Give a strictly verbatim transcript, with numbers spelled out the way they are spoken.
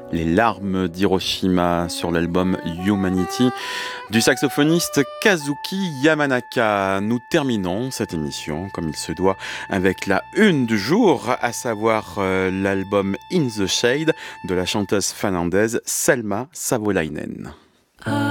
Les larmes d'Hiroshima sur l'album Humanity du saxophoniste Kazuki Yamanaka. Nous terminons cette émission comme il se doit avec la une du jour, à savoir euh, l'album In the Shade de la chanteuse finlandaise Selma Savolainen.